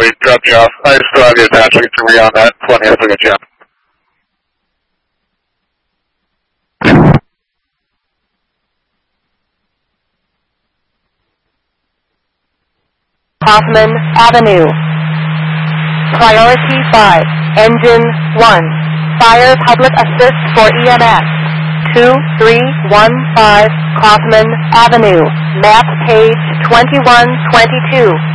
we dropped you off. I still have you attached. You can re on that. Plenty of to get you up. Hoffman Avenue. Priority 5, Engine 1. Fire Public Assist for EMS. 2315 Kaufman Avenue. Map page 2122.